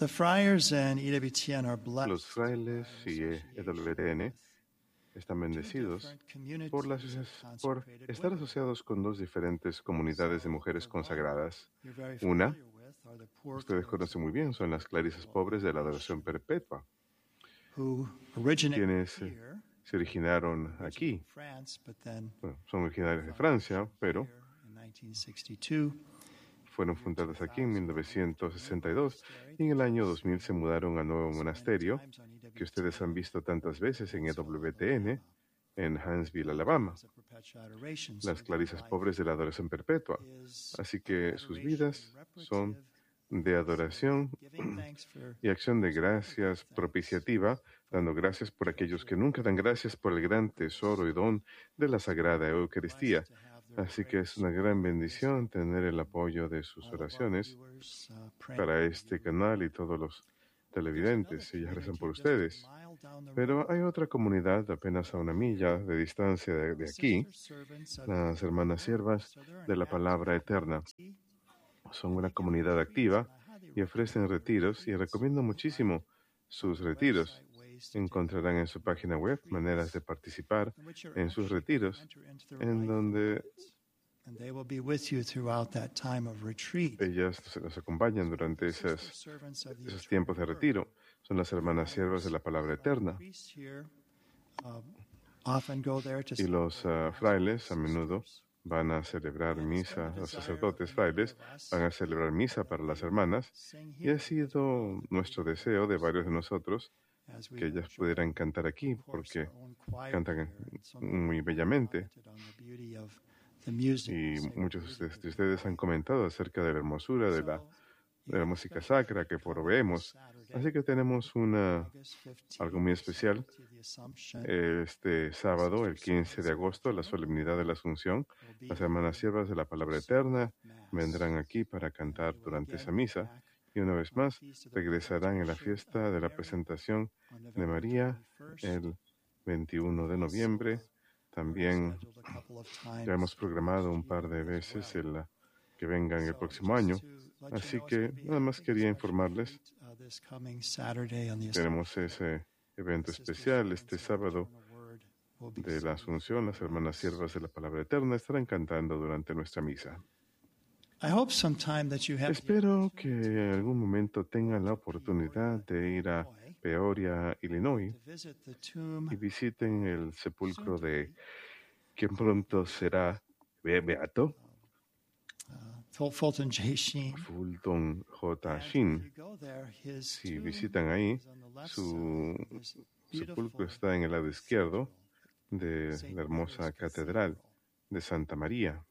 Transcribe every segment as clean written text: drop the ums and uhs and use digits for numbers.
Los frailes y EWTN están bendecidos por estar asociados con dos diferentes comunidades de mujeres consagradas. Una, ustedes conocen muy bien, son las clarisas pobres de la adoración perpetua, quienes se originaron aquí. Bueno, son originarios de Francia, pero fueron fundadas aquí en 1962 y en el año 2000 se mudaron al nuevo monasterio que ustedes han visto tantas veces en EWTN en Huntsville, Alabama, las clarisas pobres de la adoración perpetua. Así que sus vidas son de adoración y acción de gracias propiciativa, dando gracias por aquellos que nunca dan gracias por el gran tesoro y don de la Sagrada Eucaristía. Así que es una gran bendición tener el apoyo de sus oraciones para este canal y todos los televidentes. Ellas rezan por ustedes. Pero hay otra comunidad apenas a una milla de distancia de aquí, las hermanas siervas de la palabra eterna. Son una comunidad activa y ofrecen retiros y recomiendo muchísimo sus retiros. Encontrarán en su página web maneras de participar en sus retiros, en donde ellas nos acompañan durante esos tiempos de retiro. Son las hermanas siervas de la palabra eterna. Y los frailes a menudo van a celebrar misa, los sacerdotes frailes van a celebrar misa para las hermanas, y ha sido nuestro deseo de varios de nosotros que ellas pudieran cantar aquí, porque cantan muy bellamente. Y muchos de ustedes han comentado acerca de la hermosura de la música sacra que proveemos. Así que tenemos algo muy especial. Este sábado, el 15 de agosto, la solemnidad de la Asunción, las hermanas siervas de la Palabra Eterna vendrán aquí para cantar durante esa misa. Y una vez más, regresarán en la fiesta de la presentación de María el 21 de noviembre. También ya hemos programado un par de veces que vengan el próximo año. Así que nada más quería informarles. Tenemos ese evento especial este sábado de la Asunción. Las hermanas siervas de la Palabra Eterna estarán cantando durante nuestra misa. Espero que en algún momento tengan la oportunidad de ir a Peoria, Illinois, y visiten el sepulcro de quien pronto será beato, Fulton J. Sheen. Si visitan ahí, su sepulcro está en el lado izquierdo de la hermosa catedral de Santa María.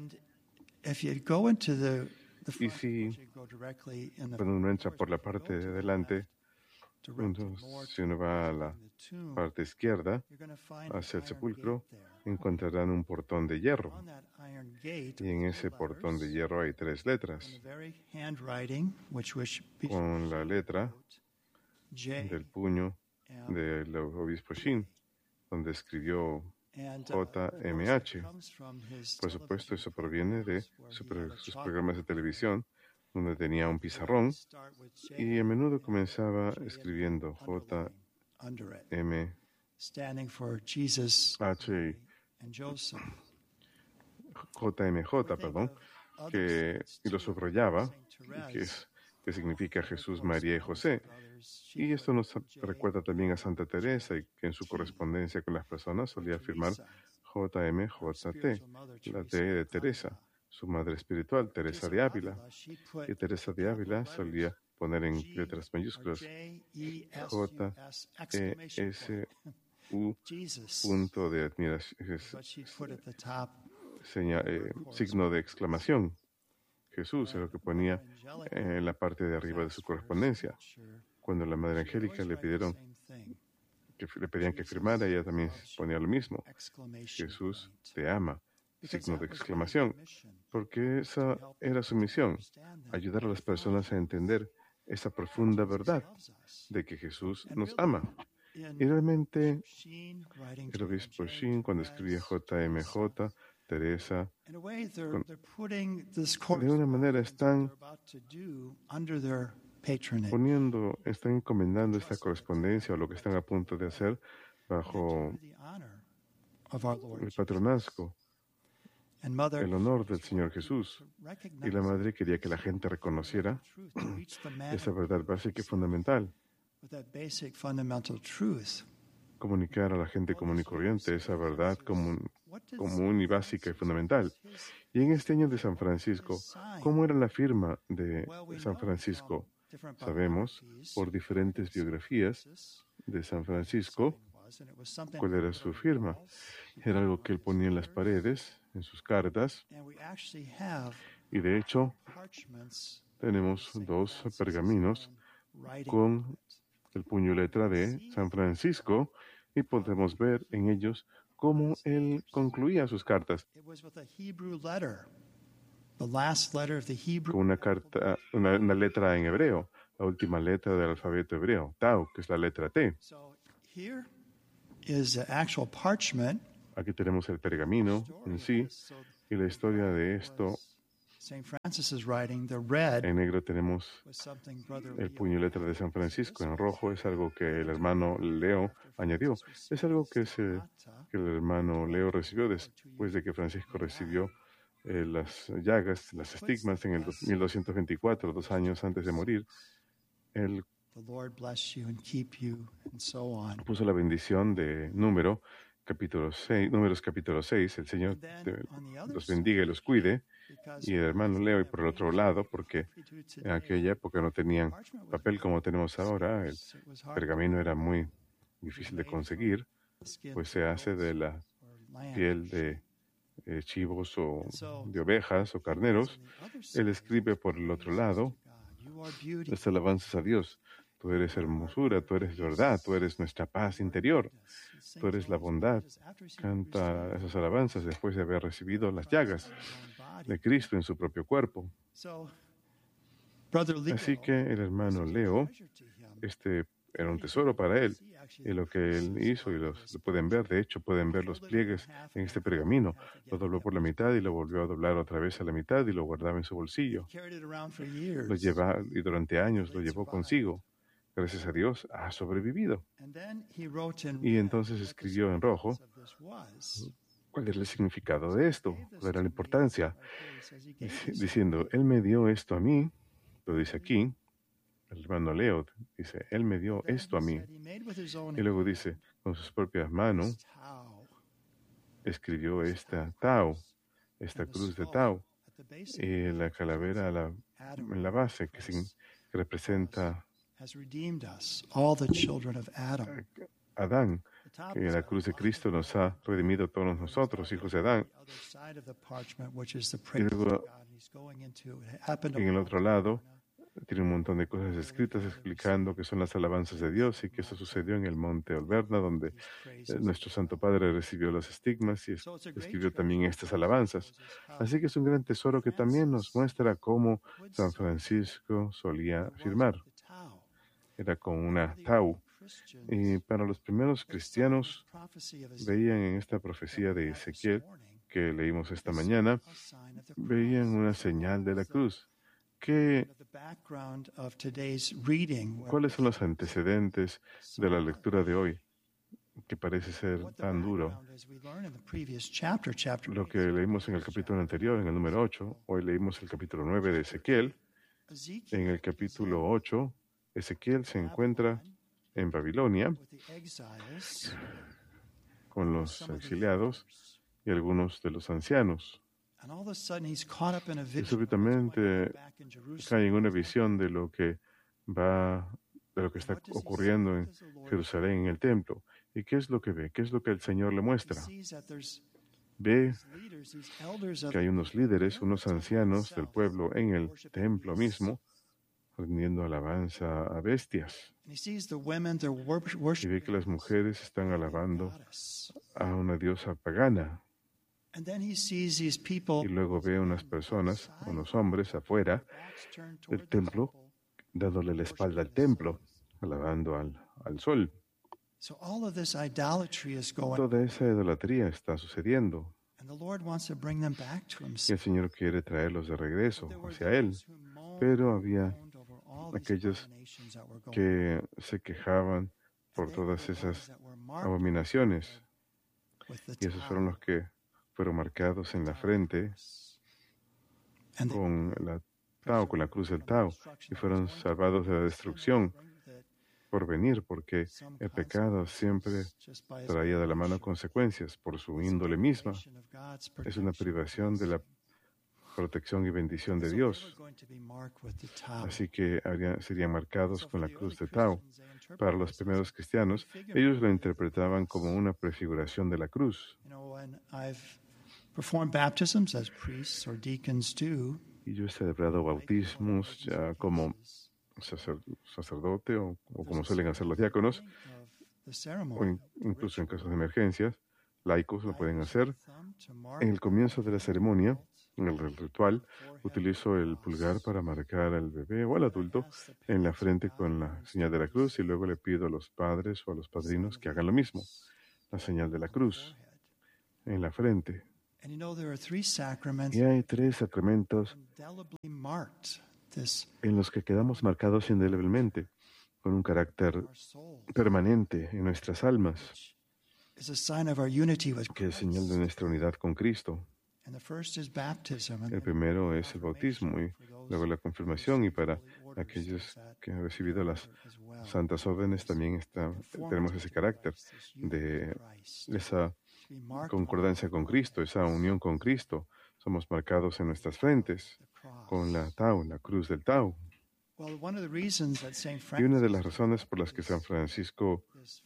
Y si cuando uno entra por la parte de adelante, si uno va a la parte izquierda, hacia el sepulcro, encontrarán un portón de hierro. Y en ese portón de hierro hay 3 letras, con la letra del puño del obispo Sheen, donde escribió JMH. Por supuesto, eso proviene de sus programas de televisión, donde tenía un pizarrón y a menudo comenzaba escribiendo JMH y lo subrayaba, que significa Jesús, María y José. Y esto nos recuerda también a Santa Teresa, y que en su correspondencia con las personas solía afirmar JMJT, la T de Teresa, su madre espiritual, Teresa de Ávila. Y Teresa de Ávila solía poner en letras mayúsculas JESU, punto de admiración, signo de exclamación. Jesús es lo que ponía en la parte de arriba de su correspondencia. Cuando la Madre Angélica le pedían que firmara, ella también ponía lo mismo. Jesús te ama, signo de exclamación, porque esa era su misión, ayudar a las personas a entender esa profunda verdad de que Jesús nos ama. Y realmente el obispo Sheen, cuando escribía JMJ, Teresa, de una manera están están encomendando esta correspondencia o lo que están a punto de hacer bajo el patronazgo, el honor del Señor Jesús. Y la madre quería que la gente reconociera esa verdad básica y fundamental. Comunicar a la gente común y corriente esa verdad común y básica y fundamental. Y en este año de San Francisco, ¿cómo era la firma de San Francisco? Sabemos por diferentes biografías de San Francisco cuál era su firma. Era algo que él ponía en las paredes, en sus cartas. Y de hecho, tenemos 2 pergaminos con el puño y letra de San Francisco y podemos ver en ellos cómo él concluía sus cartas. Con una letra en hebreo, la última letra del alfabeto hebreo, Tau, que es la letra T. Aquí tenemos el pergamino en sí y la historia de esto. En negro tenemos el puño y letra de San Francisco. En rojo es algo que el hermano Leo añadió. Es algo que el hermano Leo recibió después de que Francisco recibió las llagas, las estigmas en el 1224, 2 años antes de morir. Él puso la bendición de Números capítulo 6, el Señor los bendiga y los cuide. Y el hermano Leo, y por el otro lado, porque en aquella época no tenían papel como tenemos ahora, el pergamino era muy difícil de conseguir, pues se hace de la piel de chivos o de ovejas o carneros. Él escribe por el otro lado las alabanzas a Dios. Tú eres hermosura, tú eres verdad, tú eres nuestra paz interior, tú eres la bondad. Canta esas alabanzas después de haber recibido las llagas de Cristo en su propio cuerpo. Así que el hermano Leo, era un tesoro para él. Y lo que él hizo, y lo pueden ver, de hecho pueden ver los pliegues en este pergamino. Lo dobló por la mitad y lo volvió a doblar otra vez a la mitad y lo guardaba en su bolsillo. Lo lleva, y durante años lo llevó consigo. Gracias a Dios, ha sobrevivido. Y entonces escribió en rojo cuál era el significado de esto, cuál era la importancia, diciendo, Él me dio esto a mí, lo dice aquí, el hermano Leo dice, Él me dio esto a mí. Y luego dice, con sus propias manos, escribió esta Tau, esta cruz de Tau, y la calavera en la base, que representa Adán, que en la cruz de Cristo nos ha redimido a todos nosotros, hijos de Adán. Y luego, en el otro lado, tiene un montón de cosas escritas explicando que son las alabanzas de Dios y que eso sucedió en el monte Olverna, donde nuestro Santo Padre recibió los estigmas y escribió también estas alabanzas. Así que es un gran tesoro que también nos muestra cómo San Francisco solía firmar. Era con una Tau. Y para los primeros cristianos veían en esta profecía de Ezequiel que leímos esta mañana, veían una señal de la cruz. ¿Cuáles son los antecedentes de la lectura de hoy, que parece ser tan duro? Lo que leímos en el capítulo anterior, en el número 8, hoy leímos el capítulo 9 de Ezequiel. En el capítulo 8, Ezequiel se encuentra en Babilonia con los exiliados y algunos de los ancianos. Y súbitamente cae en una visión de lo que está ocurriendo en Jerusalén, en el templo. ¿Y qué es lo que ve? ¿Qué es lo que el Señor le muestra? Ve que hay unos líderes, unos ancianos del pueblo en el templo mismo, rindiendo alabanza a bestias. Y ve que las mujeres están alabando a una diosa pagana. Y luego ve unas personas, unos hombres afuera del templo, dándole la espalda al templo, alabando al sol. Toda esa idolatría está sucediendo. Y el Señor quiere traerlos de regreso hacia Él. Pero había aquellos que se quejaban por todas esas abominaciones. Y esos fueron los que fueron marcados en la frente con la Tao, con la cruz del Tao, y fueron salvados de la destrucción por venir, porque el pecado siempre traía de la mano consecuencias por su índole misma. Es una privación de la protección y bendición de Dios. Así que serían marcados con la cruz de Tao. Para los primeros cristianos, ellos lo interpretaban como una prefiguración de la cruz. Y yo he celebrado bautismos ya como sacerdote o como suelen hacer los diáconos, o incluso en casos de emergencias, laicos lo pueden hacer. En el comienzo de la ceremonia, en el ritual, utilizo el pulgar para marcar al bebé o al adulto en la frente con la señal de la cruz y luego le pido a los padres o a los padrinos que hagan lo mismo, la señal de la cruz en la frente. Y hay 3 sacramentos en los que quedamos marcados indeleblemente, con un carácter permanente en nuestras almas, que es señal de nuestra unidad con Cristo. El primero es el bautismo y luego la confirmación, y para aquellos que han recibido las santas órdenes también tenemos ese carácter de esa concordancia con Cristo, esa unión con Cristo. Somos marcados en nuestras frentes con la Tao, la cruz del Tao. Y una de las razones por las que San Francisco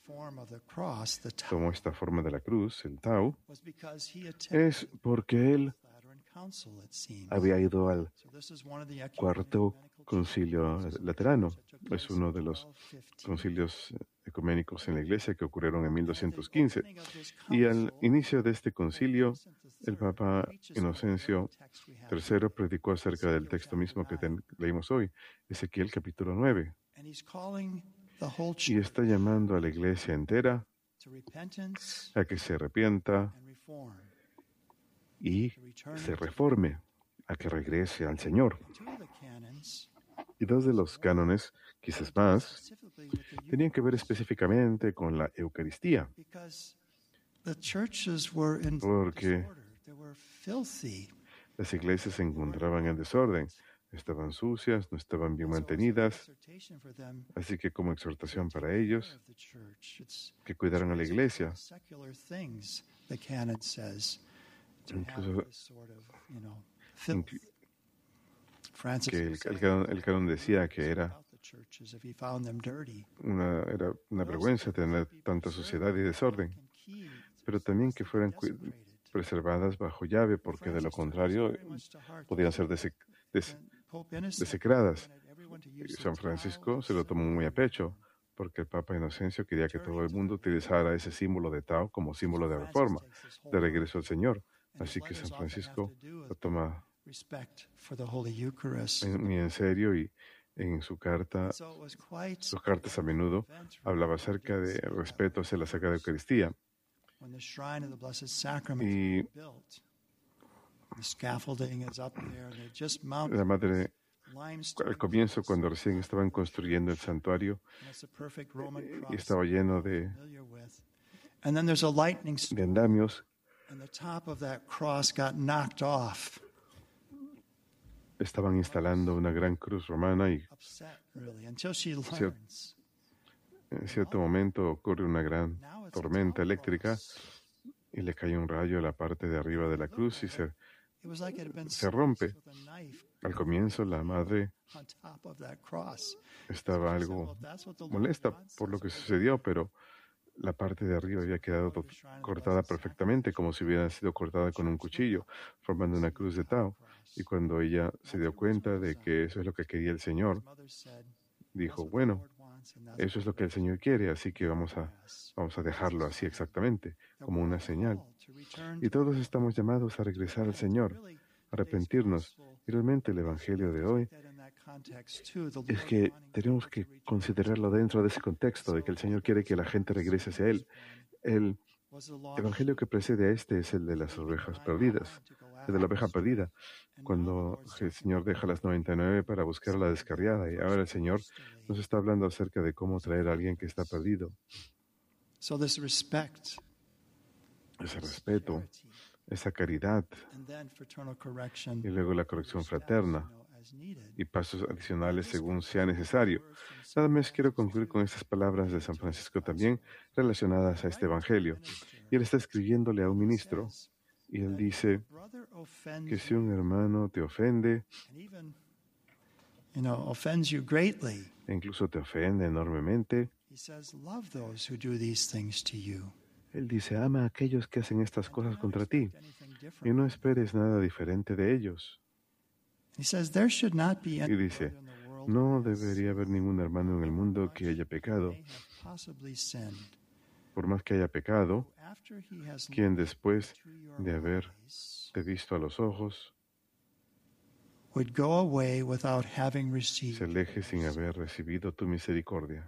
tomó esta forma de la cruz, el Tao, es porque él había ido al cuarto concilio laterano. Es uno de los concilios ecuménicos en la Iglesia que ocurrieron en 1215. Y al inicio de este concilio, el Papa Inocencio III predicó acerca del texto mismo que leímos hoy, Ezequiel capítulo 9. Y está llamando a la Iglesia entera a que se arrepienta y se reforme, a que regrese al Señor. Y 2 de los cánones, quizás más, tenían que ver específicamente con la Eucaristía, porque las iglesias se encontraban en desorden, estaban sucias, no estaban bien mantenidas, así que como exhortación para ellos, que cuidaran a la iglesia. Incluso que el canon decía que era una vergüenza tener tanta suciedad y desorden, pero también que fueran preservadas bajo llave, porque de lo contrario podían ser desecradas. San Francisco se lo tomó muy a pecho, porque el Papa Inocencio quería que todo el mundo utilizara ese símbolo de Tao como símbolo de reforma, de regreso al Señor. Así que San Francisco lo toma muy en serio, y en sus cartas a menudo hablaba acerca de respeto hacia la Sagrada Eucaristía. Y la madre, al comienzo, cuando recién estaban construyendo el santuario, y estaba lleno de andamios, estaban instalando una gran cruz romana y en cierto momento ocurre una gran tormenta eléctrica y le cae un rayo a la parte de arriba de la cruz y se rompe. Al comienzo la madre estaba algo molesta por lo que sucedió, pero la parte de arriba había quedado cortada perfectamente, como si hubiera sido cortada con un cuchillo, formando una cruz de Tao. Y cuando ella se dio cuenta de que eso es lo que quería el Señor, dijo, bueno, eso es lo que el Señor quiere, así que vamos a dejarlo así exactamente, como una señal. Y todos estamos llamados a regresar al Señor, a arrepentirnos. Y realmente el Evangelio de hoy es que tenemos que considerarlo dentro de ese contexto, de que el Señor quiere que la gente regrese hacia Él. El Evangelio que precede a este es el de las ovejas perdidas. de la oveja perdida, cuando el Señor deja las 99 para buscar a la descarriada. Y ahora el Señor nos está hablando acerca de cómo traer a alguien que está perdido. Ese respeto, esa caridad, y luego la corrección fraterna y pasos adicionales según sea necesario. Nada más quiero concluir con estas palabras de San Francisco también relacionadas a este Evangelio. Y él está escribiéndole a un ministro y él dice que si un hermano te ofende, e incluso te ofende enormemente, él dice, ama a aquellos que hacen estas cosas contra ti y no esperes nada diferente de ellos. Y dice, no debería haber ningún hermano en el mundo que haya pecado. Por más que haya pecado, quien después de haberte visto a los ojos, se aleje sin haber recibido tu misericordia.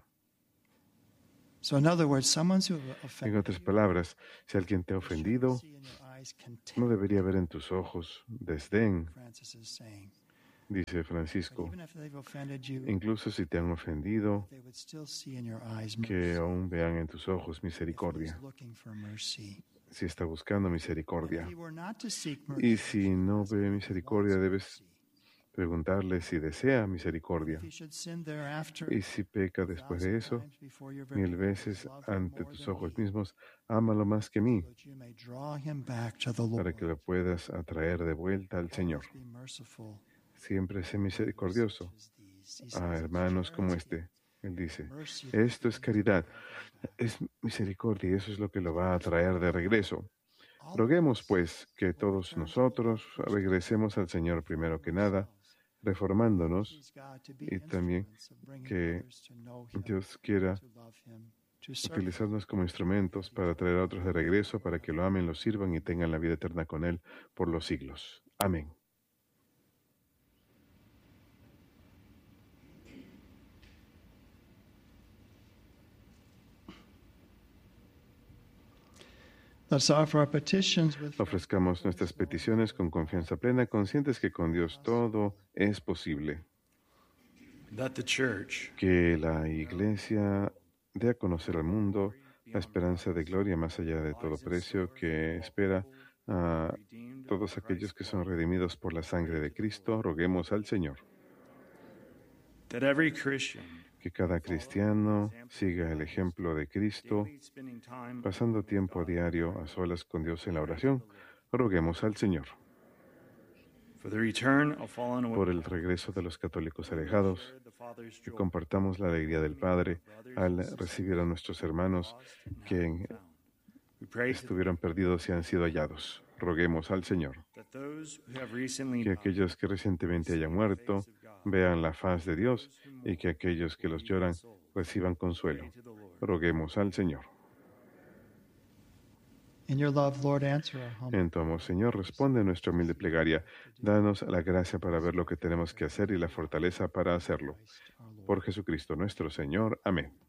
En otras palabras, si alguien te ha ofendido, no debería haber en tus ojos desdén, dice Francisco. Incluso si te han ofendido, que aún vean en tus ojos misericordia. Si está buscando misericordia. Y si no ve misericordia, debes preguntarle si desea misericordia. Y si peca después de eso, 1000 veces ante tus ojos mismos, ámalo más que mí, para que lo puedas atraer de vuelta al Señor. Siempre sé misericordioso a hermanos como este. Él dice, esto es caridad, es misericordia y eso es lo que lo va a traer de regreso. Roguemos, pues, que todos nosotros regresemos al Señor primero que nada, reformándonos, y también que Dios quiera utilizarnos como instrumentos para traer a otros de regreso, para que lo amen, lo sirvan y tengan la vida eterna con Él por los siglos. Amén. Ofrezcamos nuestras peticiones con confianza plena, conscientes que con Dios todo es posible. Que la Iglesia dé a conocer al mundo la esperanza de gloria más allá de todo precio que espera a todos aquellos que son redimidos por la sangre de Cristo. Roguemos al Señor. Que cada cristiano siga el ejemplo de Cristo, pasando tiempo a diario a solas con Dios en la oración. Roguemos al Señor. Por el regreso de los católicos alejados, que compartamos la alegría del Padre al recibir a nuestros hermanos que estuvieron perdidos y han sido hallados. Roguemos al Señor. Que aquellos que recientemente hayan muerto vean la faz de Dios y que aquellos que los lloran reciban consuelo. Roguemos al Señor. En tu amor, Señor, responde nuestra humilde plegaria. Danos la gracia para ver lo que tenemos que hacer y la fortaleza para hacerlo. Por Jesucristo nuestro Señor. Amén.